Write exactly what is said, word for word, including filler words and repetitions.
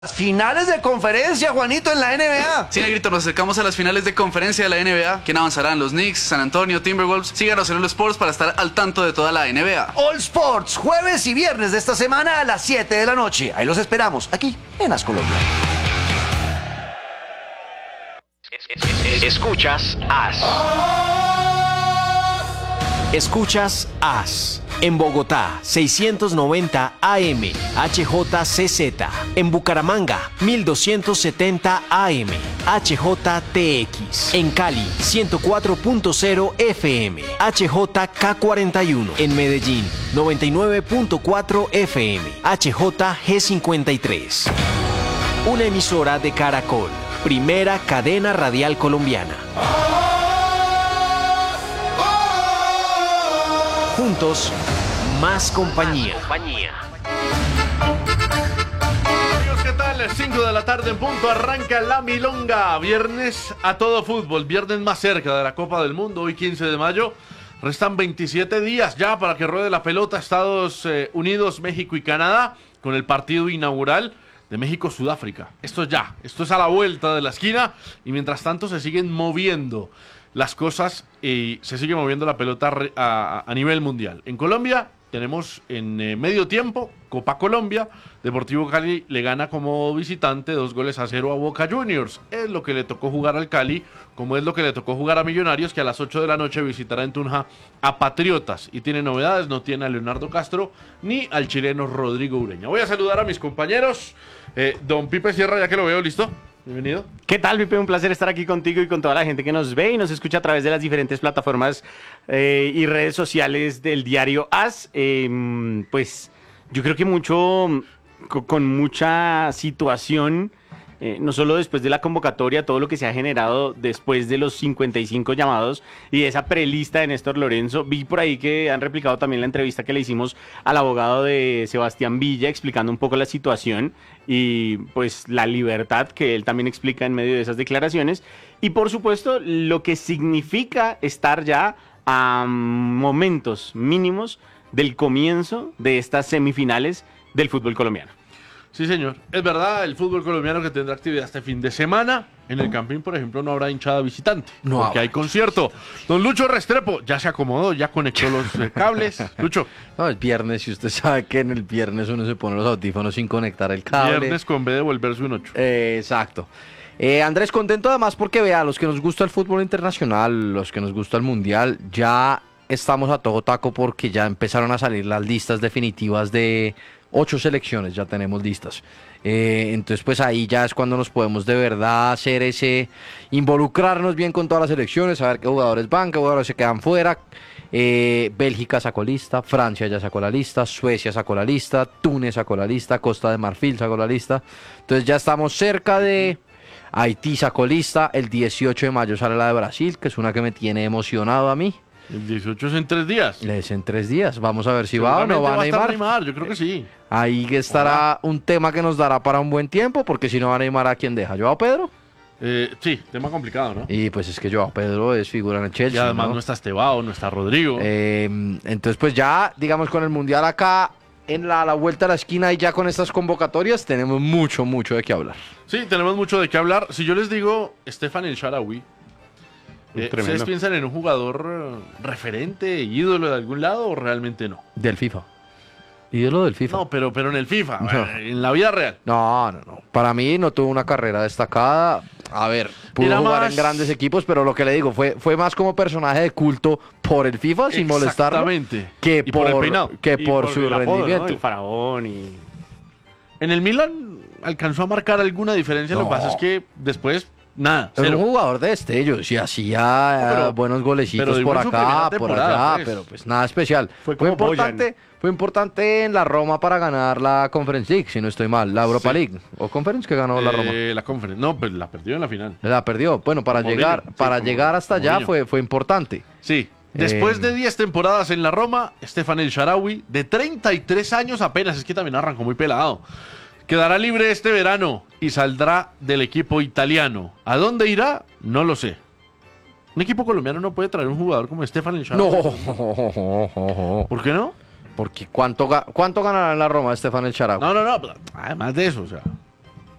Finales de conferencia, Juanito, en la N B A. Sí, Negrito, nos acercamos a las finales de conferencia de la N B A. ¿Quién avanzarán? Los Knicks, San Antonio, Timberwolves. Síganos en All Sports para estar al tanto de toda la N B A. All Sports, jueves y viernes de esta semana a las siete de la noche. Ahí los esperamos, aquí en As Colombia. Escuchas As. Escuchas As. En Bogotá, seiscientos noventa A M, H J C Z. En Bucaramanga, mil doscientos setenta A M, H J T X. En Cali, ciento cuatro punto cero F M, H J K cuarenta y uno. En Medellín, noventa y nueve punto cuatro F M, H J G cincuenta y tres. Una emisora de Caracol, primera cadena radial colombiana. Juntos, más compañía. Amigos, ¿qué tal? cinco de la tarde en punto, arranca la milonga. Viernes a todo fútbol, viernes más cerca de la Copa del Mundo, hoy quince de mayo. Restan veintisiete días ya para que ruede la pelota Estados eh, Unidos, México y Canadá, con el partido inaugural de México-Sudáfrica. Esto es ya, esto es a la vuelta de la esquina, y mientras tanto se siguen moviendo las cosas y se sigue moviendo la pelota a, a nivel mundial. En Colombia tenemos en eh, medio tiempo Copa Colombia. Deportivo Cali le gana como visitante dos goles a cero a Boca Juniors. Es lo que le tocó jugar al Cali, como es lo que le tocó jugar a Millonarios, que a las ocho de la noche visitará en Tunja a Patriotas. Y tiene novedades, no tiene a Leonardo Castro ni al chileno Rodrigo Ureña. Voy a saludar a mis compañeros. Eh, don Pipe Sierra, ya que lo veo, ¿listo? Bienvenido. ¿Qué tal, Pipe? Un placer estar aquí contigo y con toda la gente que nos ve y nos escucha a través de las diferentes plataformas eh, y redes sociales del diario As. Eh, pues yo creo que mucho, con mucha situación, eh, no solo después de la convocatoria, todo lo que se ha generado después de los cincuenta y cinco llamados y de esa prelista de Néstor Lorenzo. Vi por ahí que han replicado también la entrevista que le hicimos al abogado de Sebastián Villa explicando un poco la situación y pues la libertad que él también explica en medio de esas declaraciones y por supuesto lo que significa estar ya a momentos mínimos del comienzo de estas semifinales del fútbol colombiano. Sí, señor. Es verdad, el fútbol colombiano que tendrá actividad este fin de semana. En el Campín, por ejemplo, no habrá hinchada visitante, no, porque hay concierto. Don Lucho Restrepo ya se acomodó, ya conectó los eh, cables. Lucho. No, es viernes y usted sabe que en el viernes uno se pone los audífonos sin conectar el cable. Viernes con B de volverse un ocho. Eh, exacto. Eh, Andrés, contento además porque vea, los que nos gusta el fútbol internacional, los que nos gusta el mundial, ya estamos a todo taco porque ya empezaron a salir las listas definitivas de ocho selecciones, ya tenemos listas. Eh, entonces pues ahí ya es cuando nos podemos de verdad hacer ese, involucrarnos bien con todas las selecciones, saber qué jugadores van, qué jugadores se quedan fuera. Eh, Bélgica sacó lista, Francia ya sacó la lista, Suecia sacó la lista, Túnez sacó la lista, Costa de Marfil sacó la lista. Entonces ya estamos cerca de... Haití sacó lista, el dieciocho de mayo sale la de Brasil, que es una que me tiene emocionado a mí. El dieciocho es en tres días. Es en tres días. Vamos a ver si va o no va, va a Neymar. Neymar. Yo creo que sí. Ahí estará un tema que nos dará para un buen tiempo, porque si no va Neymar, ¿a quién deja? ¿Joao Pedro? Eh, sí, tema complicado, ¿no? Y pues es que Joao Pedro es figura en el Chelsea, y además ¿no? no está Estevao, no está Rodrigo. Eh, entonces pues ya, digamos, con el Mundial acá en la, la vuelta a la esquina y ya con estas convocatorias tenemos mucho, mucho de qué hablar. Sí, tenemos mucho de qué hablar. Si yo les digo Stefan El Shaarawy, Eh, ¿ustedes piensan en un jugador uh, referente, ídolo de algún lado o realmente no? Del FIFA. Ídolo del FIFA. No, pero, pero en el FIFA, No. eh, en la vida real. No, no, no. Para mí no tuvo una carrera destacada. A ver, pudo Era jugar más... en grandes equipos, pero lo que le digo, fue, fue más como personaje de culto por el FIFA, sin molestarlo. Exactamente. Que Y por, por el peinado. que Y por, por su el apodo, rendimiento. ¿no? El faraón y... En el Milan alcanzó a marcar alguna diferencia, No. lo que pasa es que después, nada, Era cero. un jugador de destellos y hacía No, pero- eh, buenos golecitos pero por digo en su acá, primera por temporada, allá, pues. pero pues nada especial. Fue Fue, como importante, fue importante en la Roma para ganar la Conference League, si no estoy mal, la Europa Sí. League o Conference que ganó la Roma. Eh, la conferencia. No, pues la perdió en la final. La perdió. Bueno, para Mourinho, llegar, sí, para como- llegar hasta como allá Mourinho. fue, fue importante. Sí. Después Eh, de diez temporadas en la Roma, Stefan El Shaarawy, de treinta y tres años apenas, es que también arrancó muy pelado, quedará libre este verano y saldrá del equipo italiano. ¿A dónde irá? No lo sé. Un equipo colombiano no puede traer un jugador como Stefan El Shaarawy. No, ¿Por qué no? porque ¿cuánto, ga- cuánto ganará en la Roma Estefan El Shaarawy? No, no, no. Además de eso, o sea,